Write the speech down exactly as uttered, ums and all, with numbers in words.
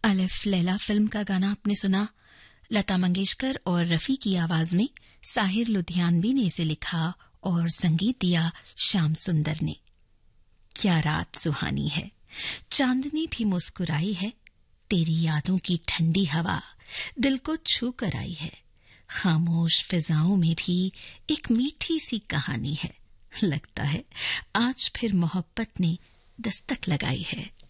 अलिफ लैला फिल्म का गाना आपने सुना। लता मंगेशकर और रफी की आवाज में साहिर लुधियानवी ने इसे लिखा और संगीत दिया श्याम सुंदर ने। क्या रात सुहानी है, चांदनी भी मुस्कुराई है, तेरी यादों की ठंडी हवा दिल को छू कर आई है, खामोश फिजाओं में भी एक मीठी सी कहानी है, लगता है आज फिर मोहब्बत ने दस्तक लगाई है।